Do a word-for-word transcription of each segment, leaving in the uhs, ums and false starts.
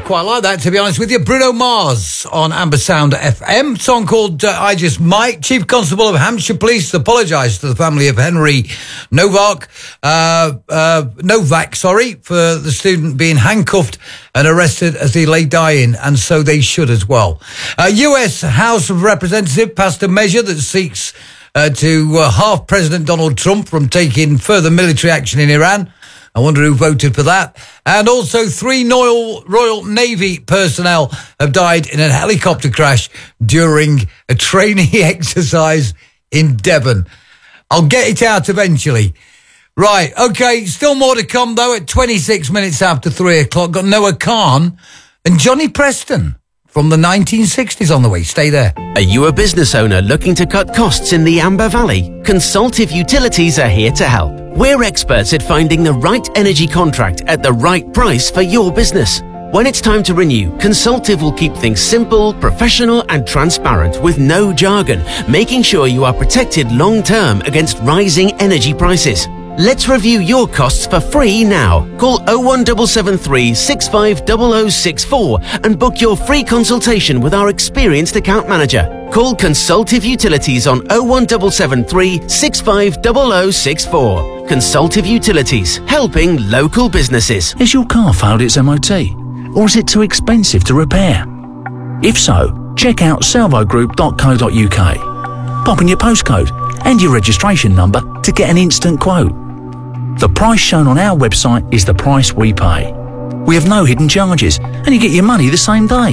quite like that, to be honest with you. Bruno Mars on Amber Sound F M. Song called uh, I Just Might. Chief Constable of Hampshire Police apologised to the family of Henry Novak, uh, uh, Novak, sorry, for the student being handcuffed and arrested as he lay dying, and so they should as well. Uh, U S House of Representatives passed a measure that seeks uh, to uh, halve President Donald Trump from taking further military action in Iran. I wonder who voted for that. And also three Royal, Royal Navy personnel have died in a helicopter crash during a training exercise in Devon. I'll get it out eventually. Right, okay, still more to come though at twenty-six minutes after three o'clock. Got Noah Khan and Johnny Preston from the nineteen sixties on the way. Stay there. Are you a business owner looking to cut costs in the Amber Valley? Consultive Utilities are here to help. We're experts at finding the right energy contract at the right price for your business. When it's time to renew, Consultive will keep things simple, professional and transparent with no jargon, making sure you are protected long-term against rising energy prices. Let's review your costs for free now. Call oh one seven seven three, six five zero zero six four and book your free consultation with our experienced account manager. Call Consultive Utilities on oh one seven seven three, six five zero zero six four. Consultive Utilities, helping local businesses. Has your car failed its M O T? Or is it too expensive to repair? If so, check out salvo group dot co dot uk. Pop in your postcode and your registration number to get an instant quote. The price shown on our website is the price we pay. We have no hidden charges and you get your money the same day.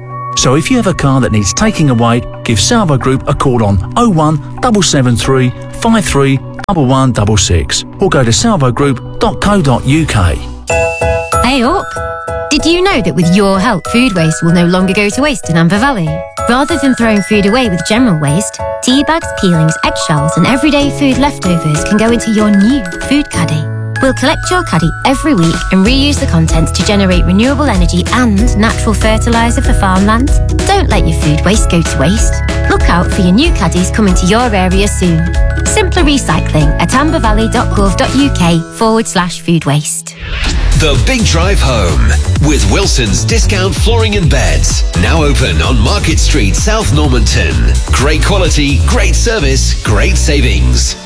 So if you have a car that needs taking away, give Salvo Group a call on oh one seven seven three, five three one one six six or go to salvo group dot co dot uk. Hey up! Did you know that with your help, food waste will no longer go to waste in Amber Valley? Rather than throwing food away with general waste, tea bags, peelings, eggshells and everyday food leftovers can go into your new food caddy. We'll collect your caddy every week and reuse the contents to generate renewable energy and natural fertiliser for farmland. Don't let your food waste go to waste. Look out for your new caddies coming to your area soon. Simpler recycling at ambervalley dot gov dot uk forward slash food waste. The Big Drive Home with Wilson's Discount Flooring and Beds. Now open on Market Street, South Normanton. Great quality, great service, great savings.